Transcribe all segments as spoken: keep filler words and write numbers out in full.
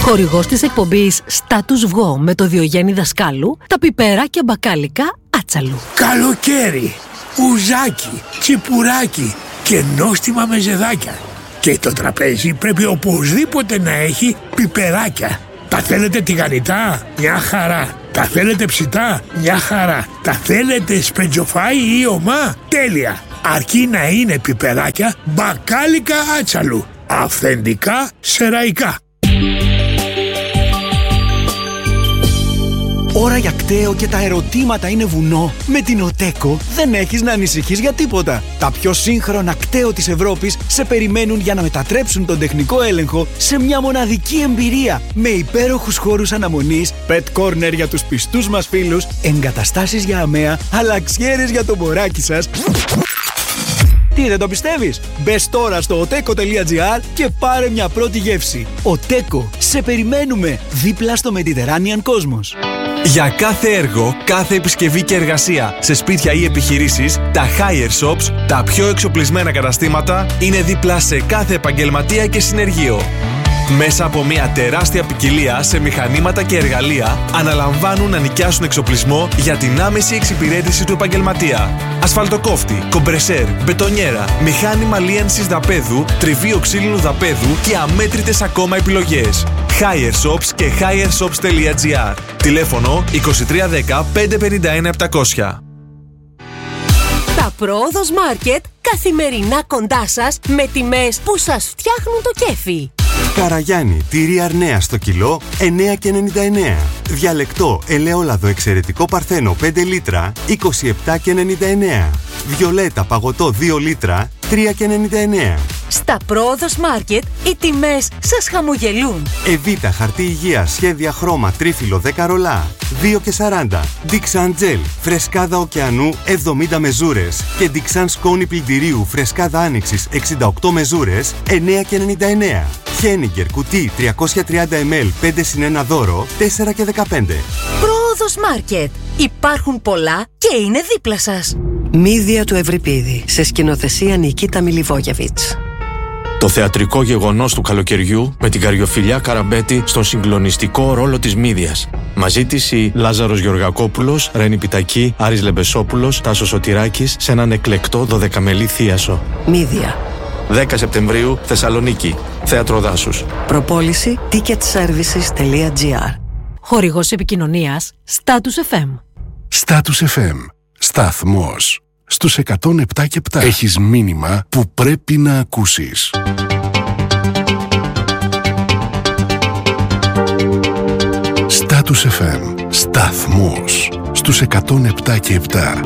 Χορηγός της εκπομπής Status Βγω με το Διογέννη Δασκάλου, τα πιπεράκια μπακάλικα Άτσαλου. Καλοκαίρι, ουζάκι, τσιπουράκι και νόστιμα μεζεδάκια. Και το τραπέζι πρέπει οπωσδήποτε να έχει πιπεράκια. Τα θέλετε τηγανιτά? Μια χαρά. Τα θέλετε ψητά? Μια χαρά. Τα θέλετε σπεντζοφάι ή ομά? Τέλεια. Αρκεί να είναι πιπεράκια μπακάλικα Άτσαλου. Αυθεντικά σεραϊκά. Ώρα για κταίο και τα ερωτήματα είναι βουνό. Με την Οτέκο δεν έχεις να ανησυχείς για τίποτα. Τα πιο σύγχρονα κταίο της Ευρώπης σε περιμένουν για να μετατρέψουν τον τεχνικό έλεγχο σε μια μοναδική εμπειρία. Με υπέροχους χώρους αναμονής, pet corner για τους πιστούς μας φίλους, εγκαταστάσεις για αμαία, αλλαξιέρες για το μωράκι σας. Τι, δεν το πιστεύεις? Μπες τώρα στο οτέκο τελεία τζι άρ και πάρε μια πρώτη γεύση. Οτέκο, σε περιμένουμε δίπλα στο Mediterranean Cosmos. Για κάθε έργο, κάθε επισκευή και εργασία σε σπίτια ή επιχειρήσεις, τα Hire Shops, τα πιο εξοπλισμένα καταστήματα, είναι δίπλα σε κάθε επαγγελματία και συνεργείο. Μέσα από μια τεράστια ποικιλία σε μηχανήματα και εργαλεία, αναλαμβάνουν να νοικιάσουν εξοπλισμό για την άμεση εξυπηρέτηση του επαγγελματία. Ασφαλτοκόφτη, κομπρεσέρ, μπετονιέρα, μηχάνημα λίανσης δαπέδου, τριβείο ξύλινου δαπέδου και αμέτρητες ακόμα επιλογές. Hire Shops και hire shops τελεία τζι άρ. Τηλέφωνο είκοσι τρία δέκα πεντακόσια πενήντα ένα επτακόσια. Τα Πρόοδος Μάρκετ καθημερινά κοντά σας με τιμές που σας φτιάχνουν το κέφι. Καραγιάννη, τυρί Αρνέα στο κιλό εννέα και ενενήντα εννέα. Διαλεκτό ελαιόλαδο εξαιρετικό παρθένο πέντε λίτρα είκοσι επτά και ενενήντα εννέα. Βιολέτα παγωτό δύο λίτρα τρία και ενενήντα εννέα. Στα Πρόοδος Μάρκετ οι τιμές σας χαμογελούν. Εβίτα χαρτί υγείας σχέδια χρώμα τρίφυλλο δέκα ρολά δύο και σαράντα. Dixan Gel φρεσκάδα ωκεανού εβδομήντα μεζούρες και Dixan σκόνη πλυντηρίου φρεσκάδα άνοιξης εξήντα οκτώ μεζούρες εννέα και ενενήντα εννέα. Χένιγκερ κουτί τριακόσια τριάντα μιλιλίτρα πέντε συν ένα δώρο τέσσερα και δεκαπέντε. Πρόοδος Μάρκετ. Υπάρχουν πολλά και είναι δίπλα σας. Μύδια του Ευρυπίδη σε σκηνοθεσία Νικίτα Μιλιβόγεβιτς. Το θεατρικό γεγονός του καλοκαιριού με την Καριοφιλιά Καραμπέτη στον συγκλονιστικό ρόλο της Μύδιας. Μαζί της η Λάζαρος Γεωργακόπουλος, Ρένη Πιτακή, Άρης Λεμπεσόπουλος, Τάσος Σωτηράκης σε έναν εκλεκτό δωδεκαμελή θίασο. Μύδια. δέκα Σεπτεμβρίου, Θεσσαλονίκη. Θέατρο Δάσους. Προπόληση ticket services τελεία τζι άρ. Χορηγός επικοινωνίας Status εφ εμ. Status εφ εμ. Σταθμός. Στους εκατόν επτά και επτά. Έχεις μήνυμα που πρέπει να ακούσεις. Status εφ εμ. Σταθμός. Στους εκατόν επτά και επτά.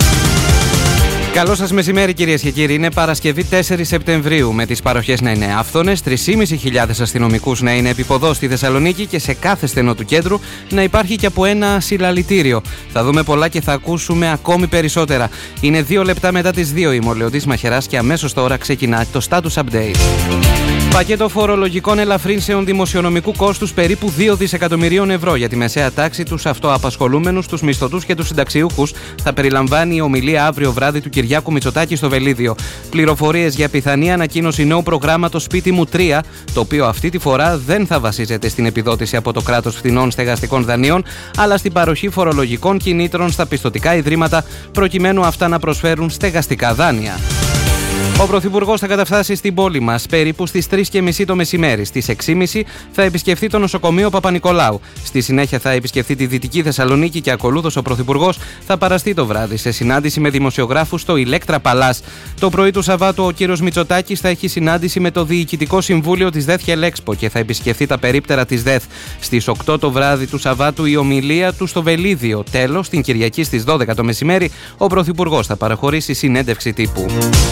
Καλό σας μεσημέρι κυρίες και κύριοι. Είναι Παρασκευή τέσσερις Σεπτεμβρίου με τις παροχές να είναι άφθονες, τρεις χιλιάδες πεντακόσιους αστυνομικούς να είναι επιποδός στη Θεσσαλονίκη και σε κάθε στενό του κέντρου να υπάρχει και από ένα συλλαλητήριο. Θα δούμε πολλά και θα ακούσουμε ακόμη περισσότερα. Είναι δύο λεπτά μετά τις δύο η Μορλεωτής Μαχαιράς και αμέσως τώρα ξεκινά το Status Update. Πακέτο φορολογικών ελαφρύνσεων δημοσιονομικού κόστους περίπου δύο δισεκατομμυρίων ευρώ για τη μεσαία τάξη, τους αυτοαπασχολούμενους, τους μισθωτούς και τους συνταξιούχους θα περιλαμβάνει η ομιλία αύριο βράδυ του Κυριάκου Μητσοτάκη στο Βελίδιο. Πληροφορίες για πιθανή ανακοίνωση νέου προγράμματος Σπίτι μου τρία, το οποίο αυτή τη φορά δεν θα βασίζεται στην επιδότηση από το κράτος φθηνών στεγαστικών δανείων, αλλά στην παροχή φορολογικών κινήτρων στα πιστωτικά ιδρύματα, προκειμένου αυτά να προσφέρουν στεγαστικά δάνεια. Ο Πρωθυπουργός θα καταφτάσει στην πόλη μας περίπου στις τρεις και μισή το μεσημέρι. Στις έξι και μισή θα επισκεφθεί το νοσοκομείο Παπα-Νικολάου. Στη συνέχεια θα επισκεφθεί τη Δυτική Θεσσαλονίκη και ακολούθως ο Πρωθυπουργός θα παραστεί το βράδυ σε συνάντηση με δημοσιογράφους στο Ηλέκτρα Παλάς. Το πρωί του Σαββάτου ο κύριος Μητσοτάκης θα έχει συνάντηση με το Διοικητικό Συμβούλιο της ΔΕΘ Χελέξπο και θα επισκεφθεί τα περίπτερα της ΔΕΘ. Στις οκτώ το βράδυ του Σαββάτου η ομιλία του στο Βελίδιο. Τέλος, την Κυριακή στις δώδεκα το μεσημέρι ο Πρωθυπουργός θα παραχωρήσει συνέντευξη τύπου.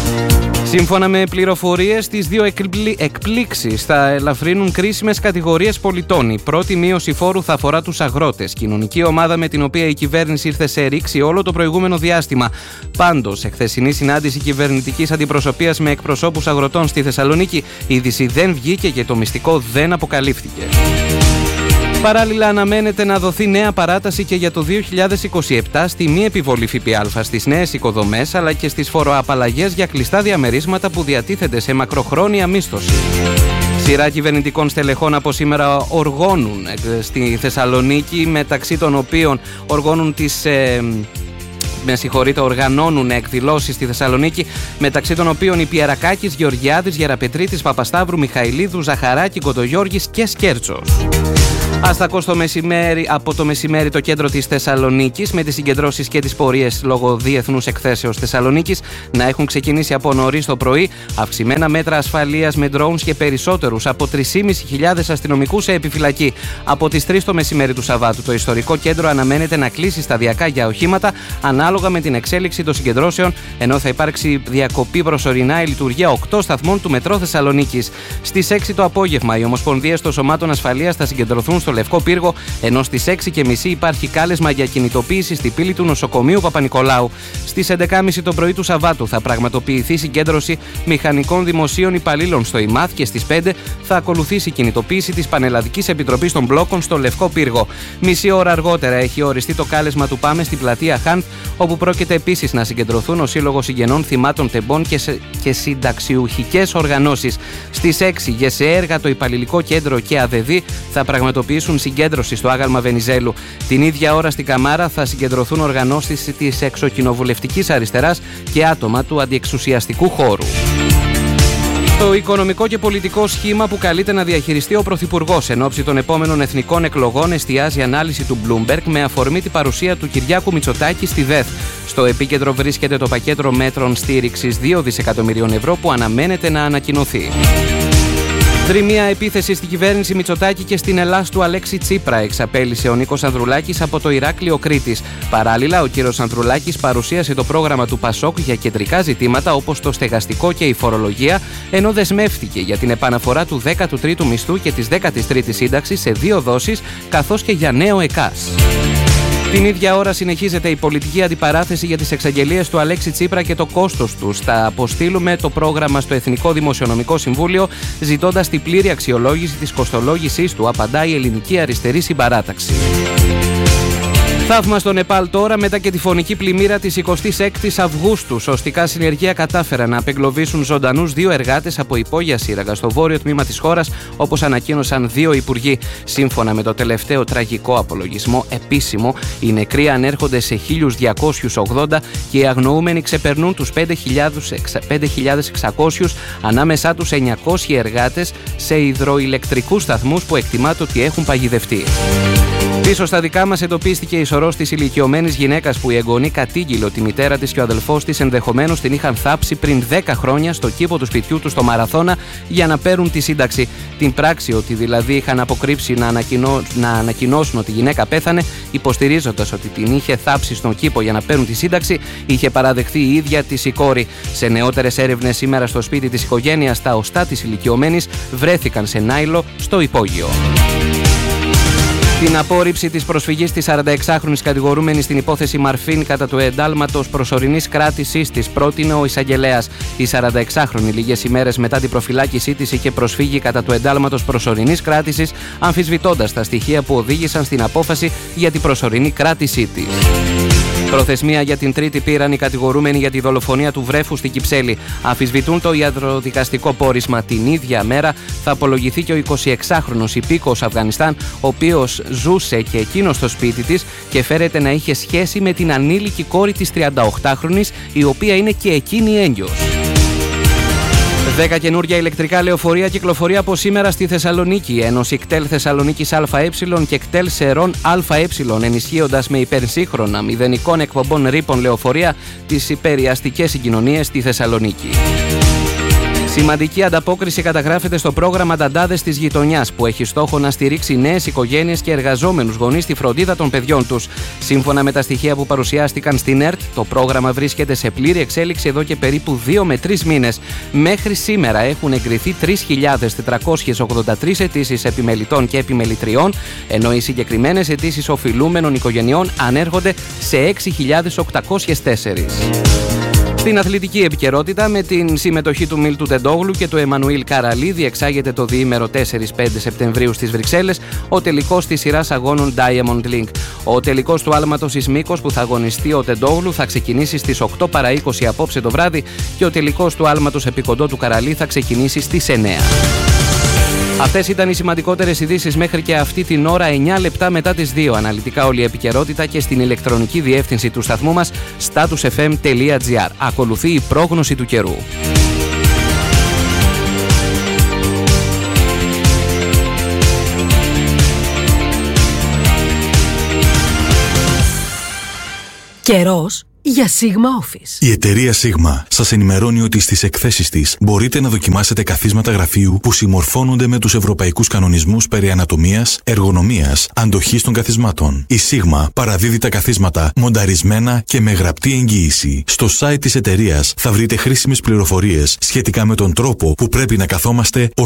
Σύμφωνα με πληροφορίες, τις δύο εκπλήξεις θα ελαφρύνουν κρίσιμες κατηγορίες πολιτών. Η πρώτη μείωση φόρου θα αφορά τους αγρότες, κοινωνική ομάδα με την οποία η κυβέρνηση ήρθε σε ρήξη όλο το προηγούμενο διάστημα. Πάντως, σε χθεσινή συνάντηση κυβερνητικής αντιπροσωπείας με εκπροσώπους αγροτών στη Θεσσαλονίκη, η είδηση δεν βγήκε και το μυστικό δεν αποκαλύφθηκε. Παράλληλα, αναμένεται να δοθεί νέα παράταση και για το δύο χιλιάδες είκοσι επτά στη μη επιβολή ΦΠΑ στις νέες οικοδομές αλλά και στις φοροαπαλλαγές για κλειστά διαμερίσματα που διατίθενται σε μακροχρόνια μίσθωση. Σειρά κυβερνητικών στελεχών από σήμερα οργώνουν στη Θεσσαλονίκη, μεταξύ των οποίων οργώνουν τις... Ε, με συγχωρείτε, οργανώνουν εκδηλώσεις στη Θεσσαλονίκη, μεταξύ των οποίων η Πιερακάκης, Γεωργιάδης, Γεραπετρίτης, Παπασταύρου, Μιχαηλίδου, Ζαχαράκη, Κοντογιώργης και Σκέρτσος. Αστακό στο μεσημέρι, από το μεσημέρι το κέντρο της Θεσσαλονίκης, με τις συγκεντρώσεις και τις πορείες λόγω διεθνούς εκθέσεως Θεσσαλονίκης να έχουν ξεκινήσει από νωρίς το πρωί, αυξημένα μέτρα ασφαλείας με drones και περισσότερους από τρεις χιλιάδες πεντακόσιους αστυνομικούς σε επιφυλακή. Από τις τρεις το μεσημέρι του Σαββάτου, το ιστορικό κέντρο αναμένεται να κλείσει σταδιακά για οχήματα ανάλογα με την εξέλιξη των συγκεντρώσεων, ενώ θα υπάρξει διακοπή προσωρινά η λειτουργία οκτώ σταθμών του Μετρό Θεσσαλονίκης. Στις έξι το απόγευμα, οι ομοσπονδίες των σωμάτων ασφαλείας θα συγκεντρωθούν στο Λευκό Πύργο, ενώ στις έξι και μισή υπάρχει κάλεσμα για κινητοποίηση στη πύλη του νοσοκομείου Παπα-Νικολάου. Στις έντεκα και μισή το πρωί του Σαββάτου θα πραγματοποιηθεί συγκέντρωση μηχανικών δημοσίων υπαλλήλων στο ΙΜΑΘ και στις πέντε θα ακολουθήσει κινητοποίηση της Πανελλαδικής Επιτροπής των Μπλόκων στο Λευκό Πύργο. Μισή ώρα αργότερα έχει οριστεί το κάλεσμα του Πάμε στην πλατεία Χάνθ, όπου πρόκειται επίσης να συγκεντρωθούν ο Σύλλογος Συγγενών Θυμάτων Τεμπών και, σε... και συνταξιουχικές οργανώσεις. Στις έξι, ΓΕΣΕΕΡΓΑ, το Υπαλληλικό Κέντρο και ΑΔΕΔΗ θα πραγματοποιήσουν συγκέντρωση στο άγαλμα Βενιζέλου. Την ίδια ώρα στην Καμάρα θα συγκεντρωθούν οργανώσεις της εξοκοινοβουλευτικής αριστεράς και άτομα του αντιεξουσιαστικού χώρου. Το οικονομικό και πολιτικό σχήμα που καλείται να διαχειριστεί ο Πρωθυπουργός εν ώψη των επόμενων εθνικών εκλογών εστιάζει η ανάλυση του Bloomberg με αφορμή την παρουσία του Κυριάκου Μητσοτάκη στη ΔΕΘ. Στο επίκεντρο βρίσκεται το πακέτο μέτρων στήριξης δύο δισεκατομμυρίων ευρώ που αναμένεται να ανακοινωθεί. Δρυμία επίθεση στην κυβέρνηση Μητσοτάκη και στην Ελλάς του Αλέξη Τσίπρα, εξαπέλυσε ο Νίκος Ανδρουλάκης από το Ηράκλειο Κρήτης. Παράλληλα, ο κύριος Ανδρουλάκης παρουσίασε το πρόγραμμα του Πασόκ για κεντρικά ζητήματα όπως το στεγαστικό και η φορολογία, ενώ δεσμεύτηκε για την επαναφορά του δέκατου τρίτου μισθού και της δέκατης τρίτης σύνταξης σε δύο δόσεις, καθώς και για νέο ΕΚΑΣ. Την ίδια ώρα συνεχίζεται η πολιτική αντιπαράθεση για τις εξαγγελίες του Αλέξη Τσίπρα και το κόστος τους. Θα αποστείλουμε το πρόγραμμα στο Εθνικό Δημοσιονομικό Συμβούλιο, ζητώντας την πλήρη αξιολόγηση της κοστολόγησής του, απαντάει η Ελληνική Αριστερή Συμπαράταξη. Θαύμα στο Νεπάλ τώρα, μετά και τη φωνική πλημμύρα της εικοστής έκτης Αυγούστου. Σωστικά συνεργεία κατάφεραν να απεγκλωβίσουν ζωντανούς δύο εργάτες από υπόγεια σύραγγα στο βόρειο τμήμα της χώρας, όπως ανακοίνωσαν δύο υπουργοί. Σύμφωνα με το τελευταίο τραγικό απολογισμό επίσημο, οι νεκροί ανέρχονται σε χίλια διακόσιους ογδόντα και οι αγνοούμενοι ξεπερνούν τους πέντε χιλιάδες εξακόσιους, ανάμεσά τους εννιακόσιοι εργάτες σε υδροηλεκτρικούς σταθμούς που εκτιμάται ότι έχουν παγιδευτεί. Πίσω στα δικά μας εντοπίστηκε η σωρός της ηλικιωμένης γυναίκας που η εγγονή κατήγγειλε ότι η μητέρα της και ο αδελφός της ενδεχομένως την είχαν θάψει πριν δέκα χρόνια στο κήπο του σπιτιού του στο Μαραθώνα για να παίρνουν τη σύνταξη. Την πράξη, ότι δηλαδή είχαν αποκρύψει να, ανακοινώ... να ανακοινώσουν ότι η γυναίκα πέθανε, υποστηρίζοντας ότι την είχε θάψει στον κήπο για να παίρνουν τη σύνταξη, είχε παραδεχθεί η ίδια της η κόρη. Σε νεότερες έρευνες σήμερα στο σπίτι της οικογένειας, τα οστά της ηλικιωμένης βρέθηκαν σε νάιλο στο υπόγειο. Την απόρριψη της προσφυγής της σαρανταεξάχρονης κατηγορούμενης στην υπόθεση Μαρφίν κατά του εντάλματος προσωρινής κράτησης της πρότεινε ο εισαγγελέας. Η σαρανταεξάχρονη λίγες ημέρες μετά την προφυλάκησή της είχε προσφύγει κατά του εντάλματος προσωρινής κράτησης, αμφισβητώντας τα στοιχεία που οδήγησαν στην απόφαση για την προσωρινή κράτησή της. Προθεσμία για την τρίτη πήραν οι κατηγορούμενοι για τη δολοφονία του βρέφου στην Κυψέλη. Αμφισβητούν το ιατροδικαστικό πόρισμα. Την ίδια μέρα θα απολογηθεί και ο εικοσιεξάχρονος υπήκοος Αφγανιστάν, ο οποίος ζούσε και εκείνο στο σπίτι της και φέρεται να είχε σχέση με την ανήλικη κόρη της τριανταοκτάχρονης, η οποία είναι και εκείνη έγκυος. δέκα καινούργια ηλεκτρικά λεωφορεία κυκλοφορεί από σήμερα στη Θεσσαλονίκη. Ένωση ΚΤΕΛ Θεσσαλονίκης ΑΕ και ΚΤΕΛ Σερών ΑΕ, ενισχύοντας με υπερσύγχρονα μηδενικών εκπομπών ρήπων λεωφορεία τις υπεριαστικές συγκοινωνίες στη Θεσσαλονίκη. Σημαντική ανταπόκριση καταγράφεται στο πρόγραμμα Νταντάδες της Γειτονιάς, που έχει στόχο να στηρίξει νέες οικογένειες και εργαζόμενους γονείς στη φροντίδα των παιδιών τους. Σύμφωνα με τα στοιχεία που παρουσιάστηκαν στην ΕΡΤ, το πρόγραμμα βρίσκεται σε πλήρη εξέλιξη εδώ και περίπου δύο με τρεις μήνες. Μέχρι σήμερα έχουν εγκριθεί τρεις χιλιάδες τετρακόσιες ογδόντα τρεις αιτήσεις επιμελητών και επιμελητριών, ενώ οι συγκεκριμένες αιτήσεις οφειλούμενων οικογενειών ανέρχονται σε έξι χιλιάδες οκτακόσιες τέσσερα. Στην αθλητική επικαιρότητα, με την συμμετοχή του Μίλτου Τεντόγλου και του Εμμανουήλ Καραλή, διεξάγεται το διήμερο τέσσερα με πέντε Σεπτεμβρίου στις Βρυξέλλες ο τελικός της σειράς αγώνων Diamond League. Ο τελικός του άλματος εις μήκος που θα αγωνιστεί ο Τεντόγλου θα ξεκινήσει στις οκτώ παρά είκοσι απόψε το βράδυ και ο τελικός του άλματος επί κοντό του Καραλή θα ξεκινήσει στις εννέα. Αυτές ήταν οι σημαντικότερες ειδήσεις μέχρι και αυτή την ώρα, εννιά λεπτά μετά τις δύο. Αναλυτικά όλη η επικαιρότητα και στην ηλεκτρονική διεύθυνση του σταθμού μας status f m τελεία g r. Ακολουθεί η πρόγνωση του καιρού. Καιρός για Sigma Office. Η εταιρεία Sigma σας ενημερώνει ότι στις εκθέσεις της μπορείτε να δοκιμάσετε καθίσματα γραφείου που συμμορφώνονται με τους ευρωπαϊκούς κανονισμούς περί ανατομίας, εργονομίας, αντοχής των καθισμάτων. Η Sigma παραδίδει τα καθίσματα μονταρισμένα και με γραπτή εγγύηση. Στο site της εταιρείας θα βρείτε χρήσιμες πληροφορίες σχετικά με τον τρόπο που πρέπει να καθόμαστε